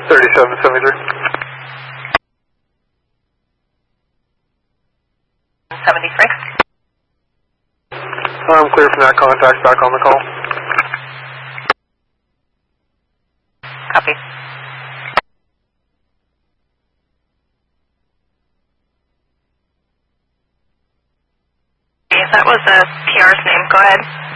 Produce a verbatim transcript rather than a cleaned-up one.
thirty-seven seventy-three. seventy-three. I'm clear from that contact, back on the call. Copy. If that was the P R's name, go ahead.